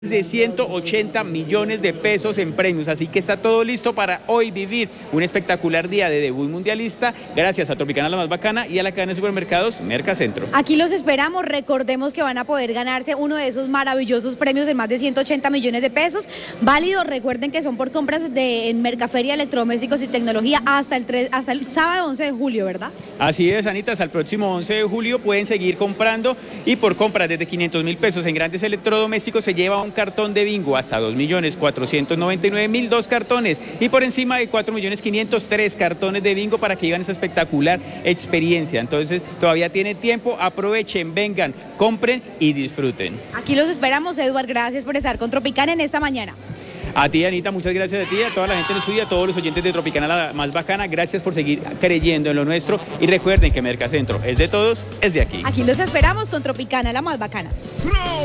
de 180 millones de pesos en premios, así que está todo listo para hoy vivir un espectacular día de debut mundialista gracias a Tropicana La Más Bacana y a la cadena de supermercados Mercacentro. Aquí los esperamos, recordemos que van a poder ganarse uno de esos maravillosos premios de más de 180 millones de pesos, válidos, recuerden que son por compras en Mercaferia, Electrodomésticos y Tecnología hasta el sábado 11 de julio, ¿verdad? Así es, Anita, hasta el próximo 11 de julio pueden seguir comprando y por compras desde 500.000 pesos en grandes electrodomésticos se lleva un cartón de bingo hasta 2.499.000, 2 cartones, y por encima de 4.500.000, 3 cartones de bingo para que vivan esa espectacular experiencia. Entonces todavía tienen tiempo, aprovechen, vengan, compren y disfruten. Aquí los esperamos, Eduard, gracias por estar con Tropicana en esta mañana. A ti, Anita, muchas gracias a ti, a toda la gente en el estudio, a todos los oyentes de Tropicana La Más Bacana, gracias por seguir creyendo en lo nuestro y recuerden que Mercacentro es de todos, es de aquí. Aquí los esperamos con Tropicana La Más Bacana.